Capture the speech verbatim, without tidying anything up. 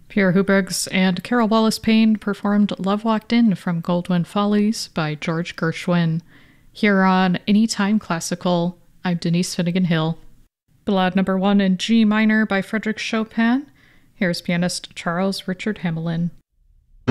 Pierre Hubriggs and Carol Wallace Payne performed Love Walked In from Goldwyn Follies by George Gershwin. Here on Anytime Classical, I'm Denise Finnegan Hill. Ballade number one in G minor by Frédéric Chopin. Here's pianist Charles Richard Hamelin.